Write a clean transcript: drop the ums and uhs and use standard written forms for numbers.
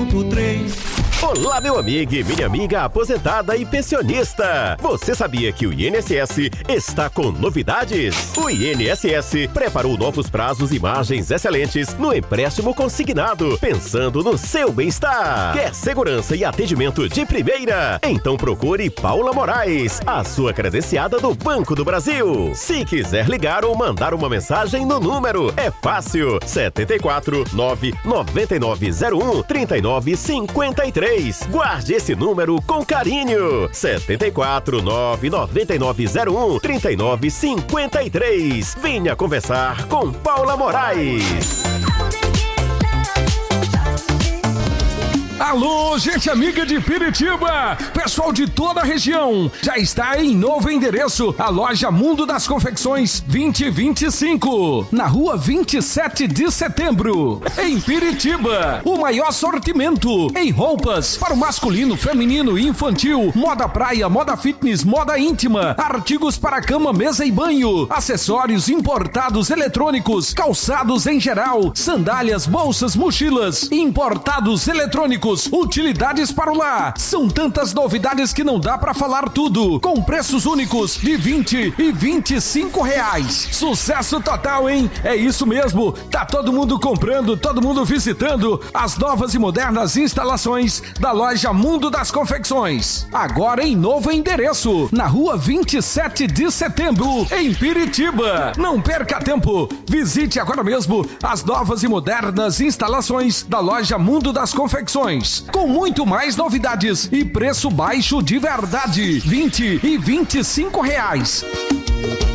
Olá, meu amigo e minha amiga aposentada e pensionista. Você sabia que o INSS está com novidades? O INSS preparou novos prazos e margens excelentes no empréstimo consignado, pensando no seu bem-estar. Quer segurança e atendimento de primeira? Então procure Paula Moraes, a sua credenciada do Banco do Brasil. Se quiser ligar ou mandar uma mensagem no número, é fácil. 74 99901 3953. Guarde esse número com carinho. 74 99901 3953. Venha conversar com Paula Moraes. Alô, gente amiga de Piritiba, pessoal de toda a região, já está em novo endereço, a loja Mundo das Confecções 2025, na rua 27 de setembro, em Piritiba. O maior sortimento em roupas para o masculino, feminino e infantil, moda praia, moda fitness, moda íntima, artigos para cama, mesa e banho, acessórios importados, eletrônicos, calçados em geral, sandálias, bolsas, mochilas, importados, eletrônicos, utilidades para o lar. São tantas novidades que não dá para falar tudo, com preços únicos de R$20 e R$25. Sucesso total, hein? É isso mesmo, tá todo mundo comprando, todo mundo visitando as novas e modernas instalações da loja Mundo das Confecções. Agora em novo endereço, na rua 27 de setembro, em Piritiba. Não perca tempo, visite agora mesmo as novas e modernas instalações da loja Mundo das Confecções, com muito mais novidades e preço baixo de verdade, R$20 e R$25.